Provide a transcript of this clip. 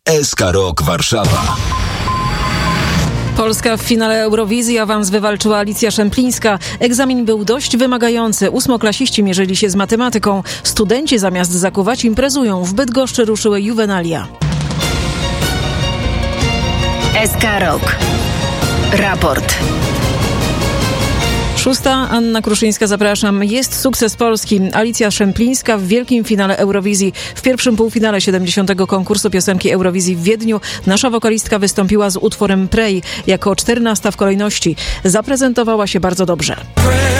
SK Rock Warszawa. Polska w finale Eurowizji, awans wywalczyła Alicja Szemplińska. Egzamin był dość wymagający. Ósmoklasiści mierzyli się z matematyką. Studenci zamiast zakuwać imprezują. W Bydgoszczy ruszyły juwenalia. SK Rock. Raport. 6. Anna Kruszyńska, zapraszam. Jest sukces Polski. Alicja Szemplińska w wielkim finale Eurowizji. W pierwszym półfinale 70. konkursu piosenki Eurowizji w Wiedniu nasza wokalistka wystąpiła z utworem Pray jako 14. w kolejności. Zaprezentowała się bardzo dobrze.